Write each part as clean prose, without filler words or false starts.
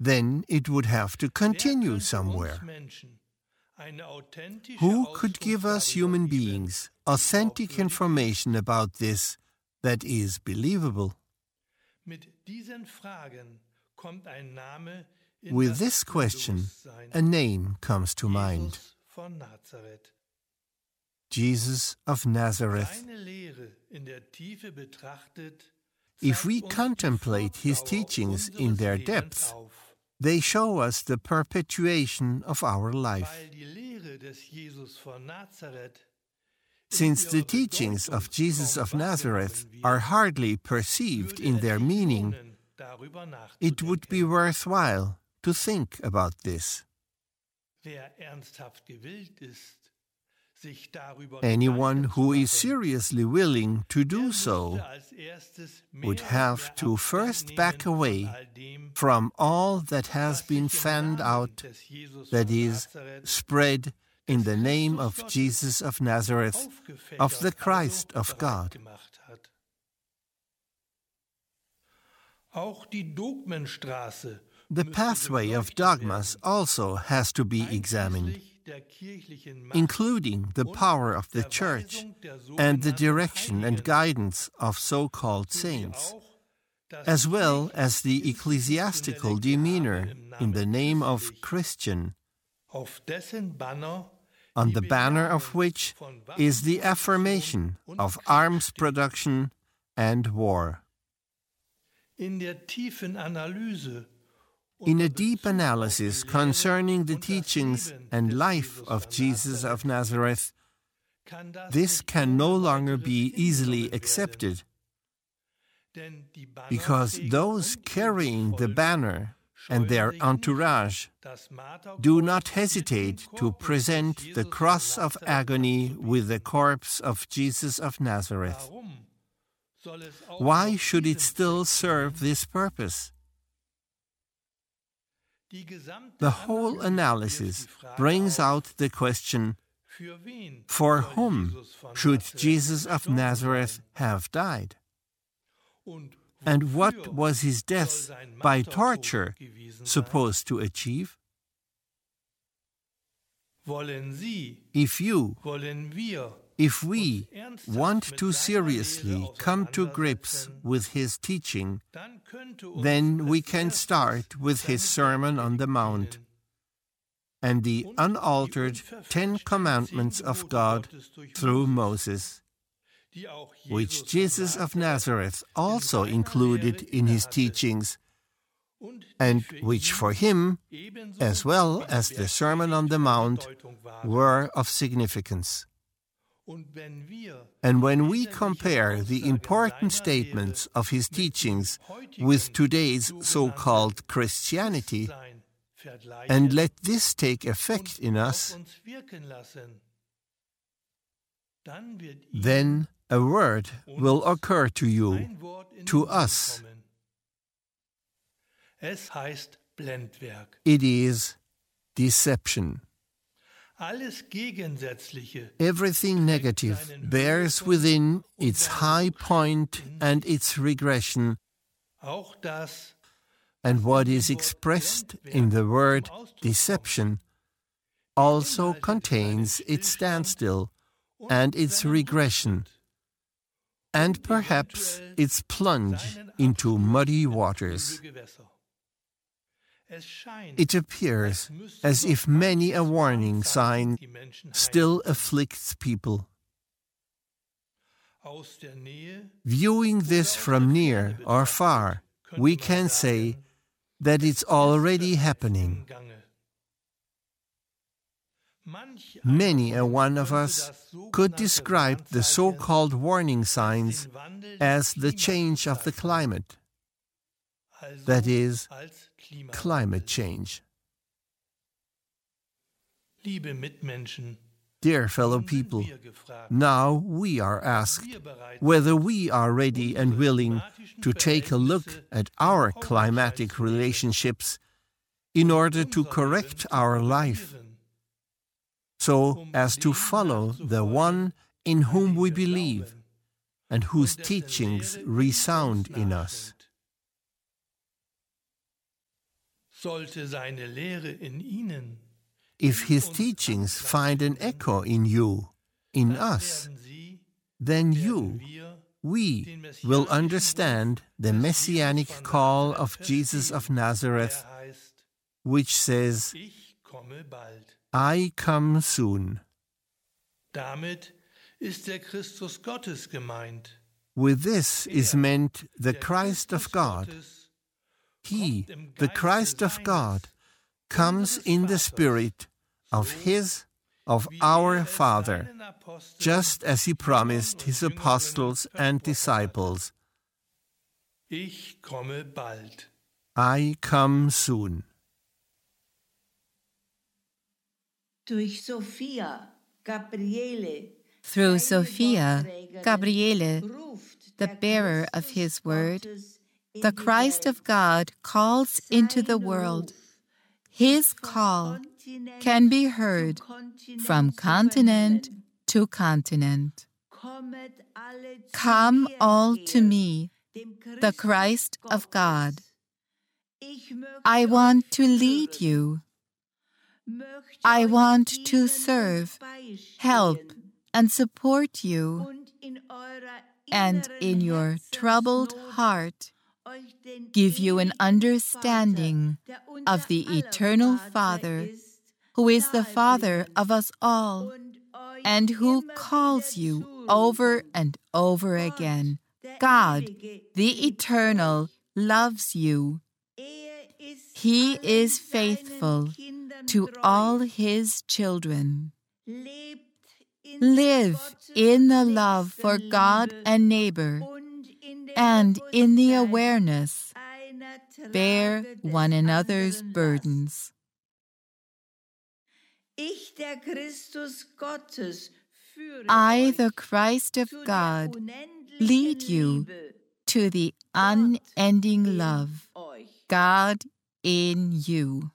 then it would have to continue somewhere. Who could give us human beings authentic information about this that is believable? With this question, a name comes to mind: Jesus of Nazareth. If we contemplate his teachings in their depth, they show us the perpetuation of our life. Since the teachings of Jesus of Nazareth are hardly perceived in their meaning, it would be worthwhile to think about this. Anyone who is seriously willing to do so would have to first back away from all that has been fanned out, that is, spread in the name of Jesus of Nazareth, of the Christ of God. The pathway of dogmas also has to be examined, including the power of the Church and the direction and guidance of so-called saints, as well as the ecclesiastical demeanor in the name of Christian, on the banner of which is the affirmation of arms production and war. In a deep analysis concerning the teachings and life of Jesus of Nazareth, this can no longer be easily accepted, because those carrying the banner and their entourage do not hesitate to present the cross of agony with the corpse of Jesus of Nazareth. Why should it still serve this purpose? The whole analysis brings out the question, for whom should Jesus of Nazareth have died? And what was his death by torture supposed to achieve? If we want to seriously come to grips with his teaching, then we can start with his Sermon on the Mount and the unaltered 10 Commandments of God through Moses, which Jesus of Nazareth also included in his teachings, and which for him, as well as the Sermon on the Mount, were of significance. And when we compare the important statements of his teachings with today's so-called Christianity, and let this take effect in us, then a word will occur to you, to us. It is deception. Everything negative bears within its high point and its regression, and what is expressed in the word deception also contains its standstill and its regression, and perhaps its plunge into muddy waters. It appears as if many a warning sign still afflicts people. Viewing this from near or far, we can say that it's already happening. Many a one of us could describe the so-called warning signs as the change of the climate. That is, climate change. Dear fellow people, now we are asked whether we are ready and willing to take a look at our climatic relationships in order to correct our life, so as to follow the one in whom we believe and whose teachings resound in us. If his teachings find an echo in you, in us, then we will understand the messianic call of Jesus of Nazareth, which says, I come soon. With this is meant the Christ of God. He, the Christ of God, comes in the Spirit of our Father, just as he promised his apostles and disciples. I come soon. Through Sophia, Gabriele, the bearer of his word, the Christ of God calls into the world. His call can be heard from continent to continent. Come all to me, the Christ of God. I want to lead you. I want to serve, help, and support you, and in your troubled heart, give you an understanding of the eternal Father, who is the Father of us all, and who calls you over and over again. God, the Eternal, loves you. He is faithful to all his children. Live in the love for God and neighbor, and in the awareness, bear one another's burdens. I, the Christ of God, lead you to the unending love, God in you.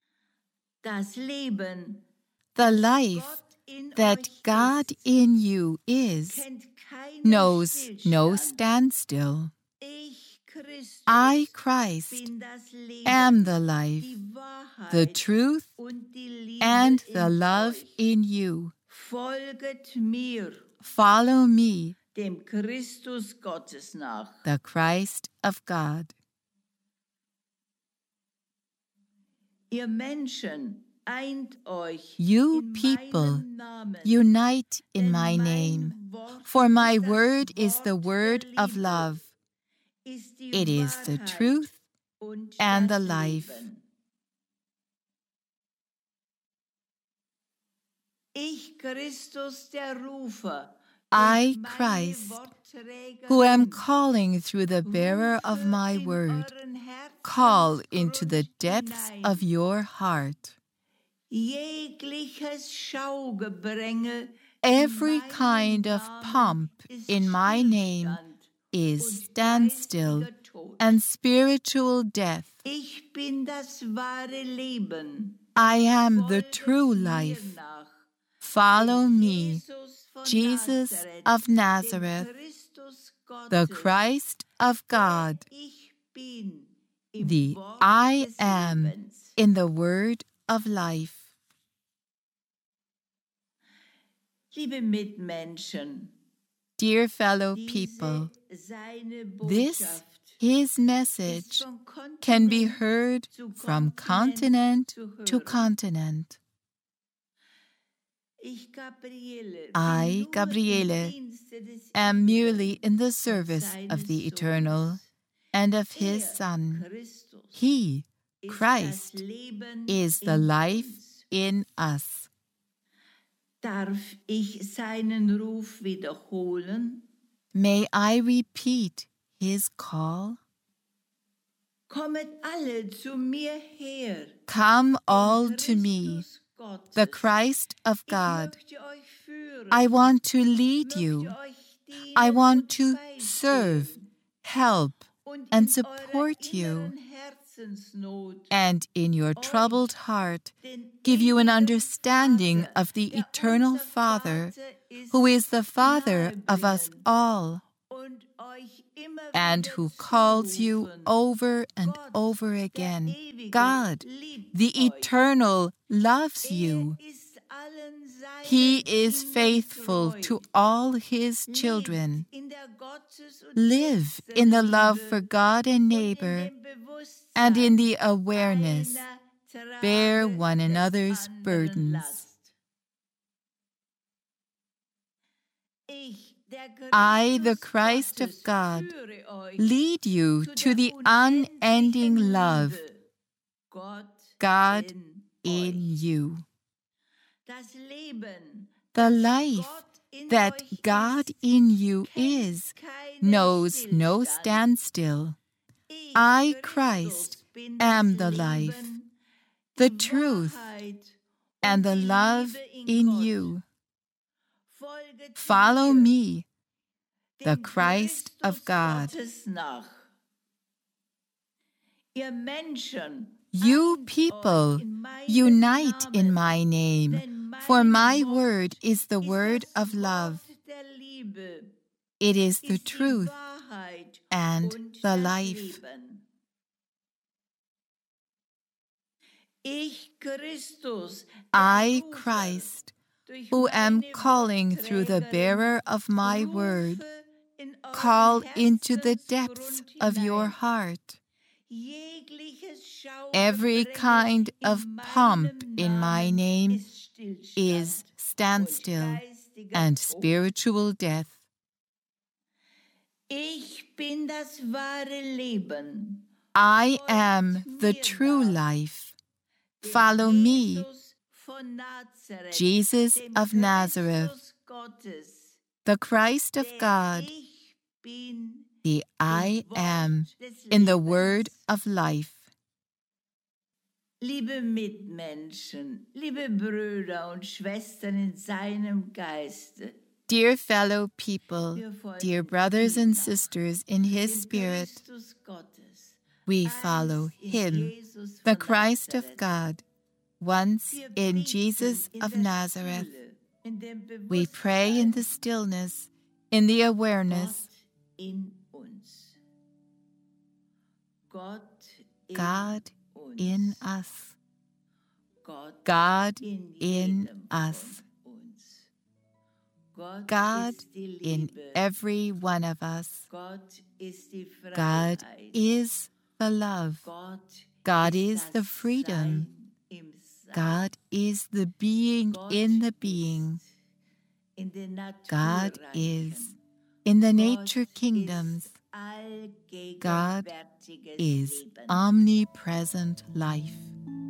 The life that God in you is knows no standstill. I, Christ, am the life, the truth, and the love in you. Follow me, the Christ of God. You people, unite in my name, for my word is the word of love. It is the truth and the life. I, Christ, who am calling through the bearer of my word, call into the depths of your heart. Every kind of pomp in my name is standstill and spiritual death. I am the true life. Follow me, Jesus of Nazareth, the Christ of God, the I am in the word of life. Dear fellow people, this, his message, can be heard from continent to continent. I, Gabriele, am merely in the service of the Eternal and of his Son. He, Christ, is the life in us. Darf ich seinen Ruf wiederholen? May I repeat his call? Kommet alle zu mir her. Come all to me, the Christ of God. I want to lead you. I want to serve, help, and support you, and in your troubled heart give you an understanding of the eternal Father, who is the Father of us all, and who calls you over and over again. God, the Eternal, loves you. He is faithful to all His children. Live in the love for God and neighbor, and in the awareness, bear one another's burdens. I, the Christ of God, lead you to the unending love, God in you. The life that God in you is knows no standstill. I, Christ, am the life, the truth, and the love in you. Follow me, the Christ of God. You people, unite in my name, for my word is the word of love. It is the truth and the life. I, Christ, who am calling through the bearer of my word, call into the depths of your heart. Every kind of pomp in my name is standstill and spiritual death. I am the true life. Follow me, Jesus of Nazareth, the Christ of God, the I am in the word of life. Liebe Mitmenschen, liebe Brüder und Schwestern in seinem Geiste, dear fellow people, dear brothers and sisters in His Spirit, we follow Him, the Christ of God, once in Jesus of Nazareth. We pray in the stillness, in the awareness, God in us, God in us, God in every one of us. God is the love. God is the freedom. God is the being in the being. God is in the nature kingdoms. God is omnipresent life.